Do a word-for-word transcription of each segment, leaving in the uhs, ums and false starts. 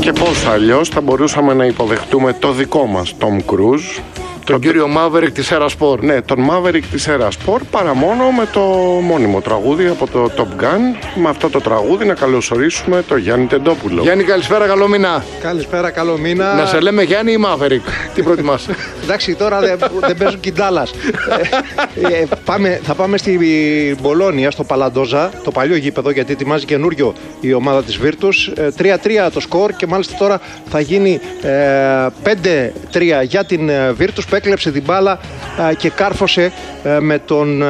Και πώς αλλιώς θα μπορούσαμε να υποδεχτούμε το δικό μας Tom Cruise, τον το... κύριο Maverick της Erasport. Ναι, τον Maverick της Erasport, παρά μόνο με το μόνιμο τραγούδι από το Top Gun. Με αυτό το τραγούδι να καλωσορίσουμε τον Γιάννη Τεντόπουλο. Γιάννη, καλησπέρα, καλό μήνα. Καλησπέρα, καλό μήνα. Να σε λέμε Γιάννη ή Maverick, τι προτιμάς? Εντάξει, τώρα δεν δε παίζουν κιντάλας. ε, ε, πάμε, θα πάμε στην Μπολόνια, στο Παλαντόζα, το παλιό γήπεδο, γιατί ετοιμάζει καινούριο η ομάδα της Virtus. Ε, τρία τρία το σκορ και μάλιστα τώρα θα γίνει ε, πέντε τρία για την Virtus, που έκλεψε την μπάλα ε, και κάρφωσε ε, με τον, ε,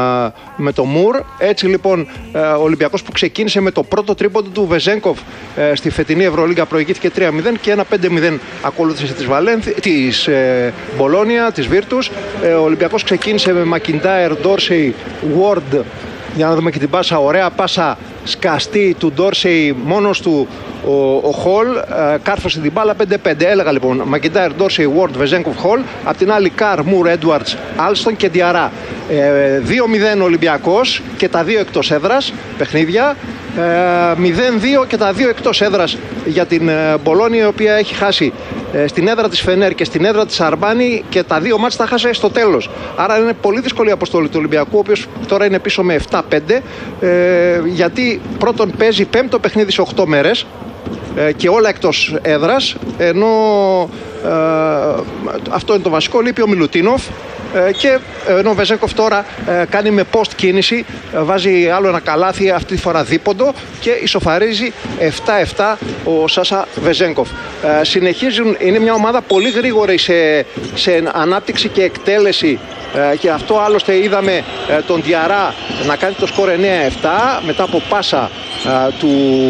με τον Μουρ. Έτσι λοιπόν ε, ο Ολυμπιακός, που ξεκίνησε με το πρώτο τρίποντο του Βεζένκοφ ε, στη φετινή Ευρωλίγκα, προηγήθηκε τρία μηδέν και ένα πέντε μηδέν ακολούθησε της, Βαλένθη, της ε, Μπολόνια, της Virtus. Ε, ο Ολυμπιακός ξεκίνησε με Μακιντάιρ, Ντόρσεϊ, Ward. Για να δούμε και την πάσα, ωραία πάσα σκαστή του Ντόρσεϊ, μόνος του ο, ο Χολ, ε, κάρφωσε την μπάλα πέντε πέντε. Έλεγα λοιπόν Μακιντάιρ, Ντόρσεϊ, Ward, Βεζένκοφ, Χολ. Απ' την άλλη Καρ, Μουρ, Έντουαρτς, Άλστον και Διαρά. ε, δύο μηδέν Ολυμπιακός και τα δύο εκτός έδρας παιχνίδια. ε, μηδέν δύο και τα δύο εκτός έδρας για την ε, Μπολόνια, η οποία έχει χάσει ε, στην έδρα της Φενέρ και στην έδρα της Αρμπάνη, και τα δύο μάτς τα χάσε στο τέλος. Άρα είναι πολύ δύσκολη η αποστολή του Ολυμπιακού, ο οποίος τώρα είναι πίσω με επτά πέντε, ε, γιατί πρώτον παίζει πέμπτο παιχνίδι σε οκτώ μέρες ε, και όλα εκτός έδρας, ενώ ε, αυτό είναι το βασικό. Λείπει ο Μιλουτίνοφ, και ενώ ο Βεζένκοφ τώρα ε, κάνει με post κίνηση, ε, βάζει άλλο ένα καλάθι, αυτή τη φορά δίποντο, και ισοφαρίζει επτά επτά ο Σάσα Βεζένκοφ. Ε, συνεχίζουν, είναι μια ομάδα πολύ γρήγορη σε, σε ανάπτυξη και εκτέλεση, ε, και αυτό άλλωστε είδαμε ε, τον Διαρά να κάνει το σκορ εννέα επτά μετά από πάσα ε, του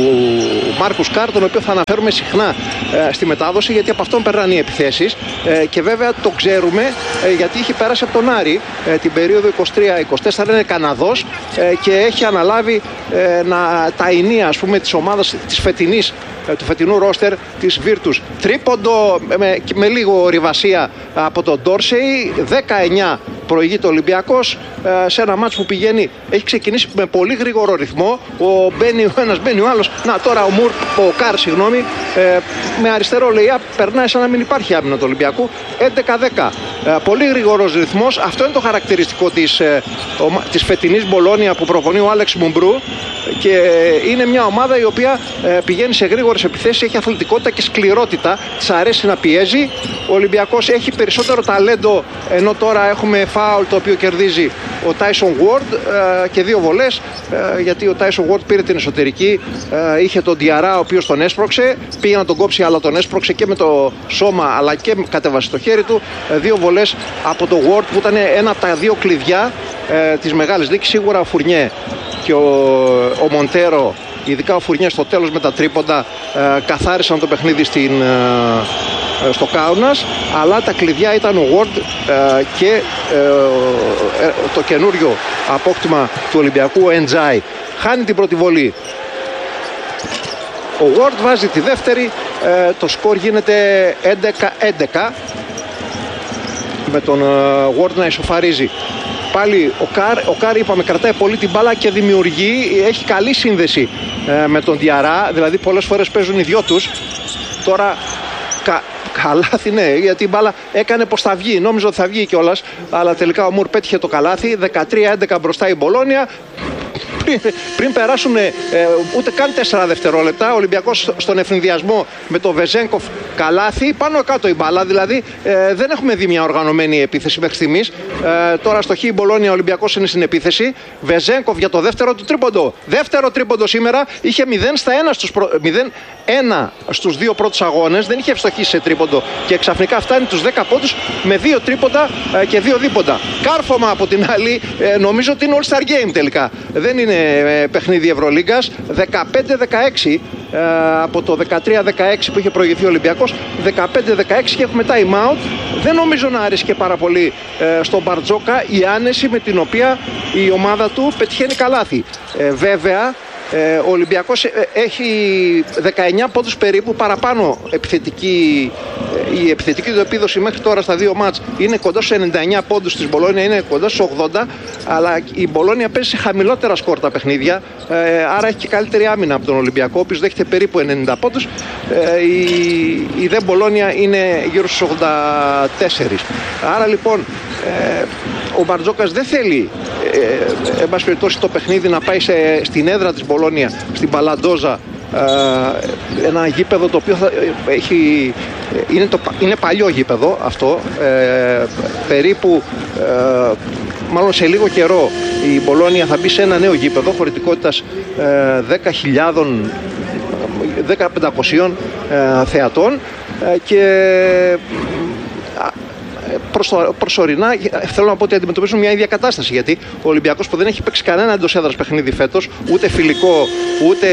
Μάρκους Καρ, τον οποίο θα αναφέρουμε συχνά ε, στη μετάδοση, γιατί από αυτόν περνάνε οι επιθέσεις, ε, και βέβαια το ξέρουμε ε, γιατί είχε πέρασε από τον Άρη ε, την περίοδο είκοσι τρία είκοσι τέσσερα, είναι Καναδός ε, και έχει αναλάβει ε, να, τα ενία, ας πούμε, της ομάδας της φετινής, ε, του φετινού ρόστερ της Virtus. Τρίποντο με, με λίγο ριβασία από τον Ντόρσεϊ, δέκα εννιά προηγείται ο Ολυμπιακός ε, σε ένα μάτς που πηγαίνει, έχει ξεκινήσει με πολύ γρήγορο ρυθμό. Ο, μπαίνει, ο ένας μπαίνει ο άλλος. Να τώρα ο Μουρ, ο Καρ, συγγνώμη, ε, με αριστερό λεϊά περνάει σαν να μην υπάρχει άμυνα του Ολυμπιακού. έντεκα δέκα. Ε, πολύ γρήγορος ρυθμός. Αυτό είναι το χαρακτηριστικό της, ε, ο, της φετινής Μπολόνια που προπονεί ο Άλεξ Μουμπρού, και ε, είναι μια ομάδα η οποία ε, πηγαίνει σε γρήγορες επιθέσεις, έχει αθλητικότητα και σκληρότητα, της αρέσει να πιέζει. Ο Ολυμπιακός έχει περισσότερο ταλέντο, ενώ τώρα έχουμε φάουλ το οποίο κερδίζει ο Τάισον Ward ε, και δύο βολές, ε, γιατί ο Τάισον Ward πήρε την εσωτερική, ε, είχε τον Διαρά ο οποίος τον έσπρωξε, πήγε να τον κόψει αλλά τον έσπρωξε και με το σώμα αλλά και κατέβασε το χέρι του. ε, δύο βολές από το Ward, που ήταν ένα από τα δύο κλειδιά ε, της μεγάλης νίκης. Σίγουρα ο Φουρνιέ και ο, ο Μοντέρο, ειδικά ο Φουρνιέ στο τέλος με τα τρίποντα, ε, καθάρισαν το παιχνίδι στην, ε, στο Κάουνας, αλλά τα κλειδιά ήταν ο Ward ε, και ε, ε, το καινούριο απόκτημα του Ολυμπιακού, ο Εντζάι. Χάνει την πρώτη βολή ο Ward, βάζει τη δεύτερη, ε, το σκορ γίνεται έντεκα έντεκα με τον ε, Ward να ισοφαρίζει. Πάλι ο Καρ, ο Καρ είπαμε κρατάει πολύ την μπάλα και δημιουργεί, έχει καλή σύνδεση ε, με τον Διαρά, δηλαδή πολλές φορές παίζουν οι δυο τους. Τώρα κα, καλάθι, ναι, γιατί η μπάλα έκανε πως θα βγει, νόμιζα ότι θα βγει κιόλας, αλλά τελικά ο Μουρ πέτυχε το καλάθι. Δεκατρία έντεκα μπροστά η Μπολόνια. Πριν, πριν περάσουν ε, ούτε καν τέσσερα δευτερόλεπτα, ο Ολυμπιακός στον ευνηδιασμό με το Βεζένκοφ καλάθι, πάνω κάτω η μπάλα, δηλαδή ε, δεν έχουμε δει μια οργανωμένη επίθεση μέχρι στιγμής. Ε, τώρα στο χ η Μπολόνια, ο Ολυμπιακός είναι στην επίθεση. Βεζένκοφ για το δεύτερο του τρίποντο. Δεύτερο τρίποντο σήμερα, είχε μηδέν στα ένα στους, προ... μηδέν ένα στους δύο πρώτους αγώνες, δεν είχε ευστοχήσει σε τρίποντο και ξαφνικά φτάνει τους δέκα πόντους με δύο τρίποντα ε, και δύο δίποντα. Κάρφωμα από την άλλη, ε, νομίζω ότι είναι All Star Game τελικά. Δεν είναι ε, παιχνίδι Ευρωλίγκας. Δεκαπέντε δεκαέξι ε, από το δεκατρία δεκαέξι που είχε προηγηθεί ο Ολυμπιακός. Δεκαπέντε δεκαέξι και έχουμε time out. Δεν νομίζω να άρεσε και πάρα πολύ ε, στον Μπαρτζόκα η άνεση με την οποία η ομάδα του πετυχαίνει καλάθι. Ε, βέβαια Ε, ο Ολυμπιακός έχει δεκαεννιά πόντους περίπου παραπάνω επιθετική. Η επιθετική του επίδοση μέχρι τώρα στα δύο μάτς είναι κοντά στους ενενήντα εννιά πόντους της Μπολόνια, είναι κοντά στους ογδόντα, αλλά η Μπολόνια παίζει σε χαμηλότερα σκορ τα παιχνίδια, ε, άρα έχει και καλύτερη άμυνα από τον Ολυμπιακό, ο οποίος δέχεται περίπου ενενήντα πόντους. ε, η, η δε Μπολόνια είναι γύρω στους ογδόντα τέσσερα. Άρα λοιπόν ε, ο Μπαρτζόκας δεν θέλει ε, εν πάση περιπτώσει το παιχνίδι να πάει σε, στην έδρα της Μπολόνια, στην Παλαντόζα, ε, ένα γήπεδο το οποίο θα, έχει, είναι, το, είναι παλιό γήπεδο αυτό, ε, περίπου ε, μάλλον σε λίγο καιρό η Μπολόνια θα μπει σε ένα νέο γήπεδο χωρητικότητας ε, δέκα χιλιάδες πεντακόσιων ε, θεατών ε, και προσωρινά θέλω να πω ότι αντιμετωπίζουν μια ίδια κατάσταση, γιατί ο Ολυμπιακός που δεν έχει παίξει κανένα εντός έδρας παιχνίδι φέτος, ούτε φιλικό ούτε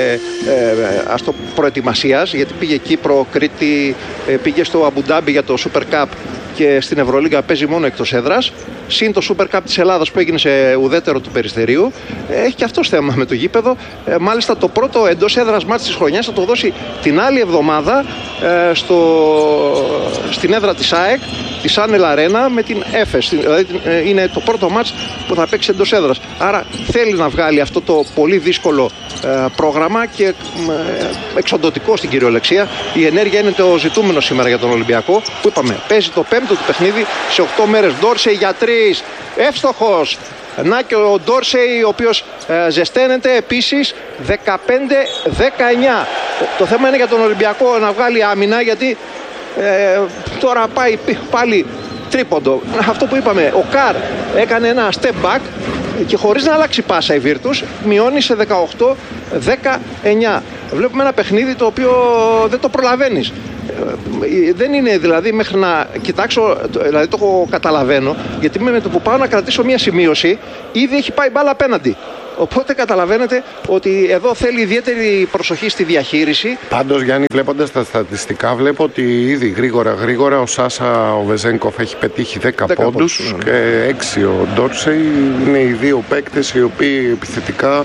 ε, ας το προετοιμασίας, γιατί πήγε Κύπρο, Κρήτη, ε, πήγε στο Αμπουντάμπι για το Super Cup και στην Ευρωλίγκα παίζει μόνο εκτός έδρας, συν το Super Cup της Ελλάδας που έγινε σε ουδέτερο του Περιστερίου. Έχει και αυτός θέμα με το γήπεδο. Ε, μάλιστα το πρώτο εντός έδρας μάτς της χρονιάς θα το δώσει την άλλη εβδομάδα ε, στο, στην έδρα της ΑΕΚ, της Άνελ Αρένα με την Έφες. Δηλαδή ε, είναι το πρώτο μάτς που θα παίξει εντός έδρας. Άρα θέλει να βγάλει αυτό το πολύ δύσκολο ε, πρόγραμμα και ε, εξοντωτικό στην κυριολεξία. Η ενέργεια είναι το ζητούμενο σήμερα για τον Ολυμπιακό, που είπαμε παίζει το πέμπτο του παιχνίδι σε οκτώ μέρες. Ντόρσεϊ για τρεις, εύστοχος. Να και ο Ντόρσεϊ, ο οποίος ε, ζεσταίνεται επίσης. Δεκαπέντε δεκαεννιά. Το θέμα είναι για τον Ολυμπιακό να βγάλει άμυνα, γιατί ε, τώρα πάει πάλι τρίποντο. Αυτό που είπαμε, ο Καρ έκανε ένα step back και χωρίς να αλλάξει πάσα η Βίρτους μειώνει σε δεκαοκτώ δεκαεννιά. Βλέπουμε ένα παιχνίδι το οποίο δεν το προλαβαίνεις. Δεν είναι δηλαδή μέχρι να κοιτάξω, δηλαδή το καταλαβαίνω, γιατί με το που πάω να κρατήσω μια σημείωση ήδη έχει πάει μπάλα απέναντι. Οπότε καταλαβαίνετε ότι εδώ θέλει ιδιαίτερη προσοχή στη διαχείριση. Πάντως, Γιάννη, βλέποντας τα στατιστικά, βλέπω ότι ήδη γρήγορα γρήγορα ο Σάσα ο Βεζένκοφ έχει πετύχει δέκα, δέκα πόντους ναι. Και έξι ο Ντόρσεϊ. Είναι οι δύο παίκτες οι οποίοι επιθετικά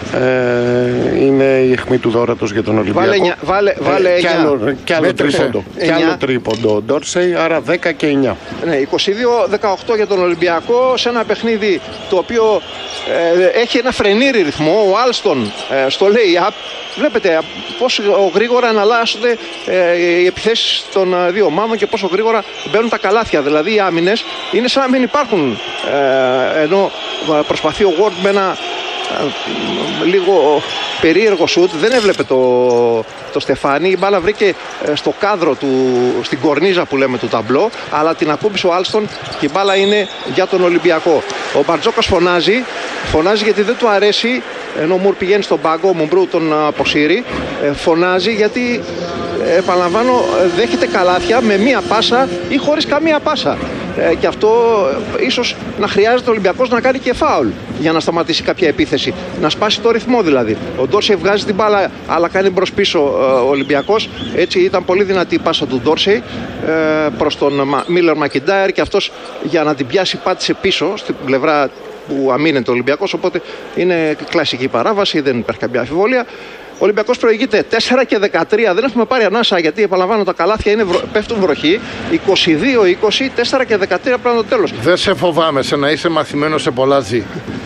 ε, είναι η αιχμή του δώρατος για τον Ολυμπιακό. Βάλε, βάλε, βάλε ε, και άλλο, και άλλο τρίποντο. Και άλλο τρίποντο ο Ντόρσεϊ, άρα δέκα και εννιά. Ναι, είκοσι δύο δεκαοκτώ για τον Ολυμπιακό σε ένα παιχνίδι το οποίο ε, έχει ένα φρενήρι ρυθμό. Ο Άλστον ε, στο lay-up. Βλέπετε πόσο γρήγορα αναλλάσσονται ε, οι επιθέσεις των ε, δύο ομάδων και πόσο γρήγορα μπαίνουν τα καλάθια. Δηλαδή οι άμυνες είναι σαν να μην υπάρχουν. Ε, ενώ προσπαθεί ο Ward με ένα ε, λίγο περίεργο σουτ. Δεν έβλεπε το, το Στεφάνι. Η μπάλα βρήκε στο κάδρο του, στην κορνίζα που λέμε του ταμπλό, αλλά την ακούμπησε ο Άλστον και η μπάλα είναι για τον Ολυμπιακό. Ο Μπαρτζόκας φωνάζει, φωνάζει γιατί δεν του αρέσει, ενώ ο Μουρ πηγαίνει στον πάγκο, ο Μουμπρού τον αποσύρει, φωνάζει γιατί, επαναλαμβάνω, δέχεται καλάθια με μία πάσα ή χωρίς καμία πάσα. Ε, και αυτό ε, ίσως να χρειάζεται ο Ολυμπιακός να κάνει και φάουλ για να σταματήσει κάποια επίθεση, να σπάσει το ρυθμό δηλαδή. Ο Ντόρσεϊ βγάζει την μπάλα αλλά κάνει μπρος πίσω ε, ο Ολυμπιακός. Έτσι ήταν πολύ δυνατή η πάσα του Ντόρσεϊ ε, προς τον Μίλερ Μακιντάιρ και αυτός για να την πιάσει πάτησε πίσω στην πλευρά που αμήνεται ο Ολυμπιακός, οπότε είναι κλασική παράβαση, δεν υπάρχει καμία αμφιβολία. Ο Ολυμπιακός προηγείται τέσσερα και δεκατρία, δεν έχουμε πάρει ανάσα γιατί επαναλαμβάνω τα καλάθια είναι βρο... πέφτουν βροχή. είκοσι δύο είκοσι, τέσσερα και δεκατρία πριν το τέλος. Δεν σε φοβάμαι, σε να είσαι μαθημένος σε πολλά ζή.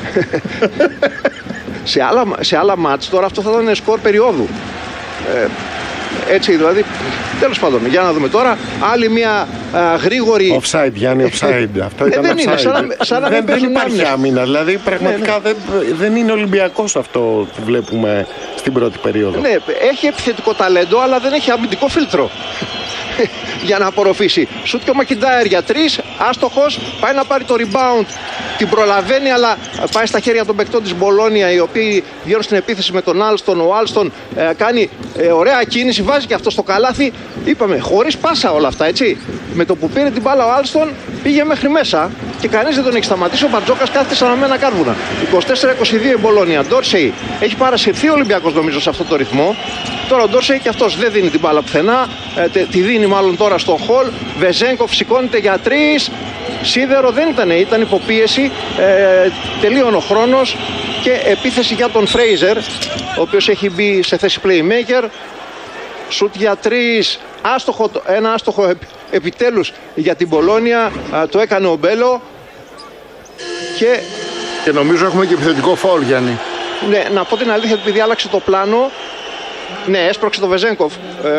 σε, άλλα, σε άλλα μάτς τώρα αυτό θα ήταν σκορ περίοδου. Ε, έτσι δηλαδή, τέλος πάντων, για να δούμε τώρα άλλη μια α, γρήγορη... Offside, Γιάννη, offside. Αυτό ήταν δεν offside. Είναι, σαν να, σαν να δεν, δεν υπάρχει άμυνα. άμυνα, δηλαδή πραγματικά ναι, ναι. Δεν, δεν είναι Ολυμπιακός αυτό που βλέπουμε στην πρώτη περίοδο. Ναι, έχει επιθετικό ταλέντο, αλλά δεν έχει αμυντικό φίλτρο για να απορροφήσει. Σουτ και ο Μακιντάιρ για τρεις, άστοχος, πάει να πάρει το rebound, την προλαβαίνει, αλλά πάει στα χέρια των παικτών της Μπολόνια, οι οποίοι βγαίνουν στην επίθεση με τον Άλστον. Ο Άλστον ε, κάνει ε, ωραία κίνηση, βάζει και αυτό στο καλάθι. Είπαμε, χωρίς πάσα όλα αυτά, έτσι. Με το που πήρε την μπάλα ο Άλστον πήγε μέχρι μέσα και κανείς δεν τον έχει σταματήσει. Ο Μπαρτζόκας κάθεται σαν αμένα κάρβουνα. είκοσι τέσσερα είκοσι δύο η Μπολόνια. Ντόρσεϊ έχει παρασυρθεί ο Ολυμπιακός νομίζω σε αυτό το ρυθμό. Τώρα ο Ντόρσεϊ και αυτός δεν δίνει την μπάλα πουθενά. Ε, τη δίνει μάλλον τώρα στον Χολ. Βεζένκοφ σηκώνεται για τρεις. Σίδερο δεν ήταν, ήταν υποπίεση. Ε, τελείωνε ο χρόνος και επίθεση για τον Φρέιζερ, ο οποίος έχει μπει σε θέση playmaker. Σουτ για τρεις. Άστοχο, ένα άστοχο επιτέλους για την Μπολόνια. Ε, το έκανε ο Μπέλο. Και... και νομίζω έχουμε και επιθετικό φάουλ, Γιάννη. Ναι, να πω την αλήθεια, επειδή άλλαξε το πλάνο, Ναι, έσπρωξε το Βεζένκοφ, ε,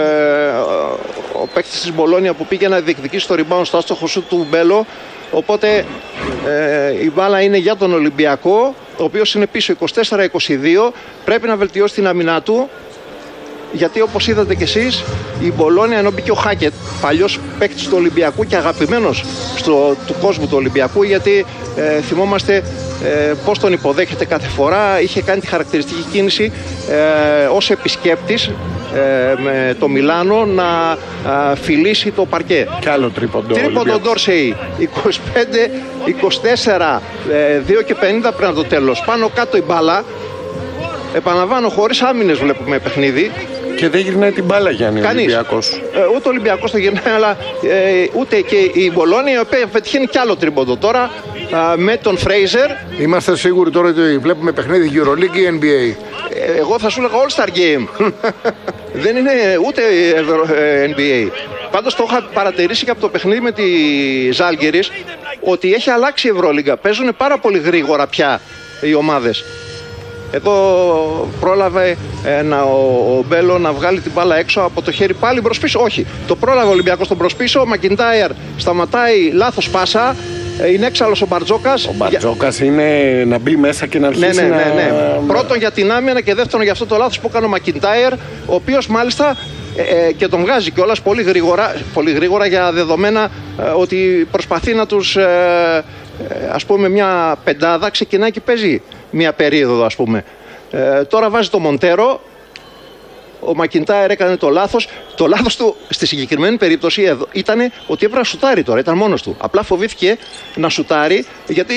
ο παίκτης της Μπολόνια που πήγε να διεκδικήσει το rebound στο άστοχο σου του Μπέλο. Οπότε ε, η μπάλα είναι για τον Ολυμπιακό, ο οποίος είναι πίσω είκοσι τέσσερα είκοσι δύο. Πρέπει να βελτιώσει την αμυνά του, γιατί όπως είδατε κι εσείς, η Μπολόνια, ενώ μπήκε ο Χάκετ, παλιός παίκτης του Ολυμπιακού και αγαπημένος στο, του κόσμου του Ολυμπιακού, γιατί ε, θυμόμαστε ε, πώς τον υποδέχεται κάθε φορά. Είχε κάνει τη χαρακτηριστική κίνηση ε, ως επισκέπτης ε, με το Μιλάνο να ε, φιλήσει το παρκέ. Κι άλλο τρίποντο. Τρίποντο Ντόρσεϊ, είκοσι πέντε είκοσι τέσσερα, ε, δύο και πενήντα πριν από το τέλος. Πάνω κάτω η μπάλα. Επαναλαμβάνω, χωρίς άμυνες βλέπουμε παιχνίδι. Και δεν γυρνάει την μπάλα, Γιάννη, ο Ολυμπιακός. Ε, ούτε ο Ολυμπιακός το γυρνάει, αλλά ε, ούτε και η Μπολόνια, η οποία πετυχαίνει κι άλλο τρίποντο τώρα ε, με τον Φρέιζερ. Είμαστε σίγουροι τώρα ότι βλέπουμε παιχνίδι EuroLeague ή N B A? Ε, εγώ θα σου έλεγα All-Star Game. Δεν είναι ούτε ε, N B A. Πάντως το είχα παρατηρήσει και από το παιχνίδι με τη Ζάλγκιρις ότι έχει αλλάξει η Ευρωλίγκα. Παίζουν πάρα πολύ γρήγορα πια οι ομάδες. Εδώ πρόλαβε ε, να, ο, ο Μπέλο να βγάλει την μπάλα έξω από το χέρι πάλι μπρος πίσω. Όχι, το πρόλαβε ο Ολυμπιακός τον μπρος πίσω. Ο Μακιντάιρ σταματάει λάθος πάσα. Ε, είναι έξαλλος ο Μπαρτζόκας. Ο Μπαρτζόκας για... είναι να μπει μέσα και να αρχίσει ναι, ναι, ναι, ναι. να... Πρώτον για την άμυνα και δεύτερον για αυτό το λάθος που έκανε ο Μακιντάιρ, ο οποίος μάλιστα ε, ε, και τον βγάζει κιόλας πολύ γρήγορα, πολύ γρήγορα για δεδομένα ε, ότι προσπαθεί να τους ε, ε, ας πούμε μια πεντάδα ξεκινάει και παίζει μια περίοδο, ας πούμε. Ε, τώρα βάζει το Μοντέρο. Ο Μακιντάιρ έκανε το λάθος. Το λάθος του στη συγκεκριμένη περίπτωση εδώ ήταν ότι έπρεπε να σουτάρει τώρα. Ήταν μόνος του. Απλά φοβήθηκε να σουτάρει γιατί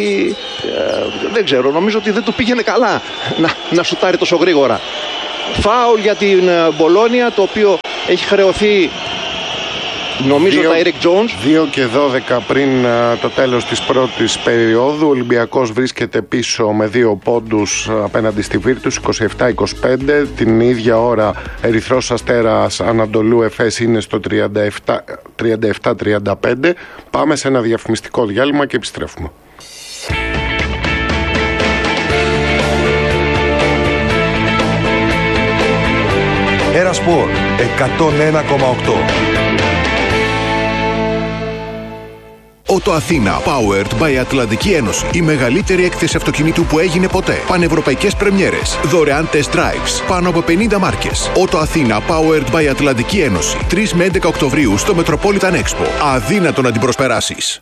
ε, δεν ξέρω, νομίζω ότι δεν του πήγαινε καλά να, να σουτάρει τόσο γρήγορα. Φάουλ για την Μπολόνια, το οποίο έχει χρεωθεί νομίζω τα Eric Jones. δύο και δώδεκα πριν uh, το τέλος της πρώτης περίοδου. Ο Ολυμπιακός βρίσκεται πίσω με δύο πόντους uh, απέναντι στη Βίρτους, είκοσι επτά είκοσι πέντε. Την ίδια ώρα Ερυθρός Αστέρας Ανατολού Εφές είναι στο τριάντα επτά τριάντα πέντε. Πάμε σε ένα διαφημιστικό διάλειμμα και επιστρέφουμε. Ερασπορ εκατόν ένα κόμμα οκτώ. Ότο Αθήνα, powered by Ατλαντική Ένωση. Η μεγαλύτερη έκθεση αυτοκινήτου που έγινε ποτέ. Πανευρωπαϊκές πρεμιέρες. Δωρεάν test drives. Πάνω από πενήντα μάρκες. Ότο Αθήνα, powered by Ατλαντική Ένωση. τρεις με έντεκα Οκτωβρίου στο Metropolitan Expo. Αδύνατο να την προσπεράσεις.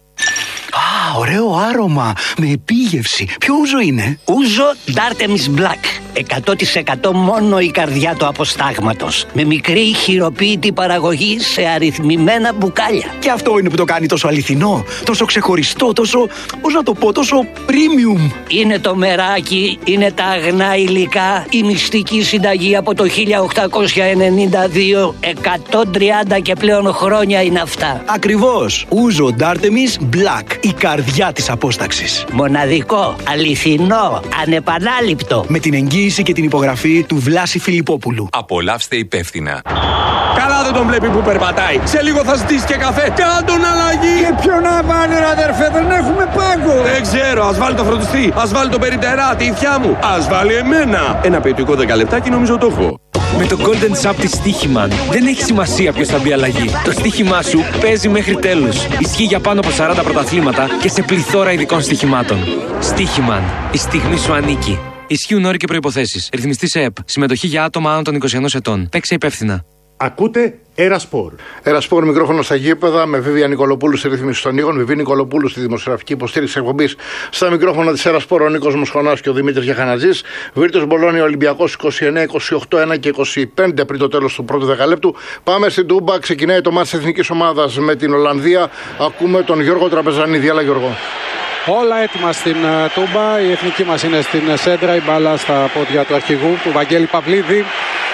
Α, ωραίο άρωμα, με επίγευση. Ποιο ούζο είναι? Ούζο Dartemis Black. εκατό τοις εκατό μόνο η καρδιά του αποστάγματος. Με μικρή χειροποίητη παραγωγή σε αριθμημένα μπουκάλια. Και αυτό είναι που το κάνει τόσο αληθινό, τόσο ξεχωριστό, τόσο, πώς να το πω, τόσο premium. Είναι το μεράκι, είναι τα αγνά υλικά, η μυστική συνταγή από το χίλια οκτακόσια ενενήντα δύο. εκατόν τριάντα και πλέον χρόνια είναι αυτά. Ακριβώς. Ούζο Dartemis Black. Η καρδιά της απόσταξης. Μοναδικό, αληθινό, ανεπανάληπτο. Με την εγγύηση και την υπογραφή του Βλάση Φιλιππόπουλου. Απολαύστε υπεύθυνα. Καλά δεν τον βλέπει που περπατάει. Σε λίγο θα ζητήσει και καφέ. Κάν τον αλλαγή. Και ποιο να βάλει ρε αδερφέ, δεν έχουμε πάγκο. Δεν ξέρω, ας βάλει το φροντιστή. Ας βάλει το περιτερά, τη ηθιά μου. Ας βάλει εμένα. Ένα ποιητικό δέκα λεπτάκι νομίζω το έχω. Με το Golden Shop της Στοίχημαν δεν έχει σημασία ποιος θα μπει αλλαγή. Το στοίχημά σου παίζει μέχρι τέλους. Ισχύει για πάνω από σαράντα πρωταθλήματα και σε πληθώρα ειδικών στοιχημάτων. Στοίχημαν. Η στιγμή σου ανήκει. Ισχύουν όροι και προϋποθέσεις. Ρυθμιστή σε ΕΠ. Συμμετοχή για άτομα άνω των είκοσι ένα ετών. Παίξε υπεύθυνα. Ακούτε Ερασπορ. Ερασπορ, μικρόφωνο στα γήπεδα, με Βίβια Νικολοπούλου στη ρύθμιση των ήχων, Βιβί Νικολοπούλου στη δημοσιογραφική υποστήριξη εκπομπής. Στα μικρόφωνα της Ερασπορ ο Νίκος Μοσχονάς και ο Δημήτρης Γιαχανατζής. Βίρτους Μπολόνια Ολυμπιακός είκοσι εννέα είκοσι οκτώ, ένα και είκοσι πέντε πριν το τέλος του πρώτου δεκαλέπτου. Πάμε στην Τούμπα, ξεκινάει το μάτς της εθνικής ομάδας με την Ολλανδία. Ακούμε τον Γιώργο Τραπεζανίδη. Έλα Γιώργο. Όλα έτοιμα στην uh, Τούμπα. Η εθνική μας είναι στην σέντρα. Η μπάλα στα πόδια του αρχηγού, του Βαγγέλη Παυλίδη.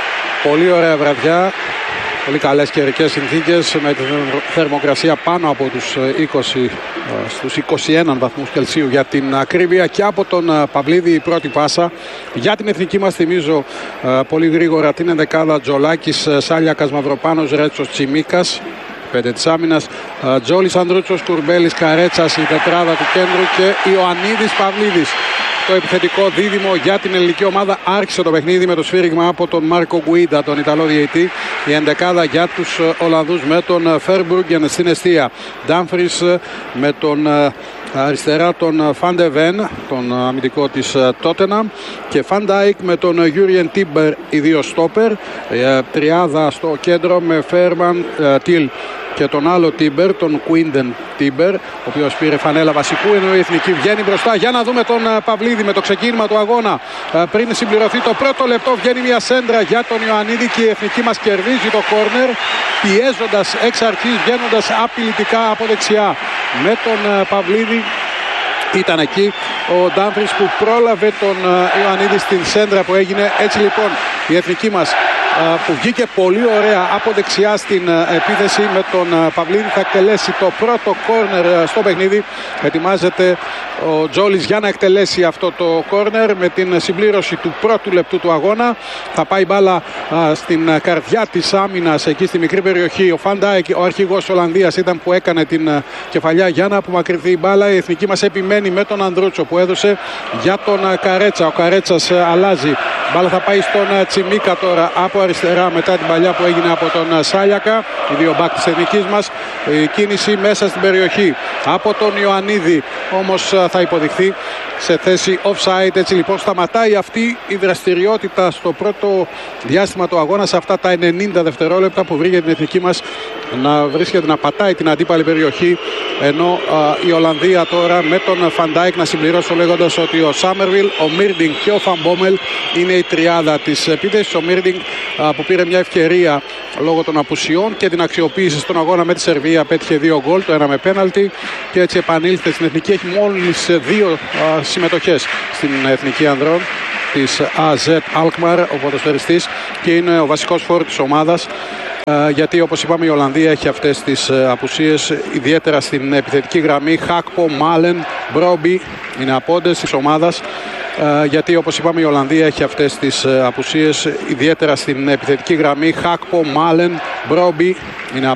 Πολύ ωραία βραδιά. Πολύ καλές καιρικές συνθήκες με την θερμοκρασία πάνω από τους είκοσι στους είκοσι ένα βαθμούς Κελσίου για την ακρίβεια, και από τον Παυλίδη η πρώτη πάσα για την εθνική μας. Θυμίζω πολύ γρήγορα την ενδεκάδα: Τζολάκης, Σάλιακας, Μαυροπάνος, Ρέτσος, Τσιμίκας. Πέντε της άμυνας: Τζόλης, Ανδρούτσος, Κουρμπέλης, Καρέτσας, η τετράδα του κέντρου, και Ιωαννίδης, Παυλίδης. το επιθετικό δίδυμο για την ελληνική ομάδα. Άρχισε το παιχνίδι με το σφύριγμα από τον Μάρκο Γκουίντα, τον Ιταλό διαιτητή. Η ενδεκάδα για τους Ολλανδούς με τον Φέρμπουργκεν στην εστία. Ντάμφρις με τον αριστερά τον Φαντεβέν, τον αμυντικό της Τότεναμ, και Φαντάικ με τον Γιούριεν Τίμπερ, οι δύο στόπερ. Τριάδα στο κέντρο με Φέρμαν, Τιλ και τον άλλο Τίμπερ, τον Κουίντεν Τίμπερ, ο οποίος πήρε φανέλα βασικού, ενώ η εθνική βγαίνει μπροστά. Για να δούμε τον Παυλίδη με το ξεκίνημα του αγώνα. Πριν συμπληρωθεί το πρώτο λεπτό, βγαίνει μια σέντρα για τον Ιωαννίδη και η εθνική μας κερδίζει το κόρνερ, πιέζοντας εξ αρχής, βγαίνοντας απειλητικά από δεξιά με τον Παυλίδη. Ήταν εκεί ο Ντάμφρις που πρόλαβε τον Ιωαννίδη στην σέντρα που έγινε. Έτσι λοιπόν η εθνική μας, που βγήκε πολύ ωραία από δεξιά στην επίθεση με τον Παυλίδη, θα εκτελέσει το πρώτο κόρνερ στο παιχνίδι. Ετοιμάζεται ο Τζόλης για να εκτελέσει αυτό το κόρνερ με την συμπλήρωση του πρώτου λεπτού του αγώνα. Θα πάει μπάλα στην καρδιά της άμυνας, εκεί στη μικρή περιοχή. Ο Φαντάικ, ο αρχηγός της Ολλανδίας, ήταν που έκανε την κεφαλιά για να απομακρυνθεί η μπάλα. Η εθνική μας επιμένει με τον Ανδρούτσο που έδωσε για τον Καρέτσα. Ο Καρέτσας αλλάζει. Μπάλα θα πάει στον Τσιμίκα τώρα από αριστερά μετά την παλιά που έγινε από τον Σάλιακα. Οι δύο μπακ της εθνικής μας. Η κίνηση μέσα στην περιοχή από τον Ιωαννίδη, όμως θα υποδειχθεί σε θέση offside. Έτσι λοιπόν σταματάει αυτή η δραστηριότητα στο πρώτο διάστημα του αγώνα, σε αυτά τα ενενήντα δευτερόλεπτα που βρήκε την εθνική μας να βρίσκεται να πατάει την αντίπαλη περιοχή, ενώ α, η Ολλανδία τώρα με τον Φαντάικ, να συμπληρώσω λέγοντας ότι ο Σάμερβιλ, ο Μίρντινγκ και ο Φαμπόμελ είναι η τριάδα της επίθεσης. Ο Μίρντινγκ που πήρε μια ευκαιρία λόγω των απουσιών και την αξιοποίηση στον αγώνα με τη Σερβία, πέτυχε δύο γκολ, το ένα με πέναλτι και έτσι επανήλθε στην εθνική. Έχει μόλις δύο α, συμμετοχές στην εθνική ανδρών της ΑΖ Alkmaar, ο ποδοσφαιριστής, και είναι ο βασικός φόρ της ομάδας. Γιατί όπως είπαμε η Ολλανδία έχει αυτές τις απουσίες, ιδιαίτερα στην επιθετική γραμμή. Χάκπο, Μάλεν, Μπρόμπι είναι απόντες της ομάδας. Γιατί όπως είπαμε η Ολλανδία έχει αυτές τις απουσίες, ιδιαίτερα στην επιθετική γραμμή. Χάκπο, Μάλεν, Μπρόμπι είναι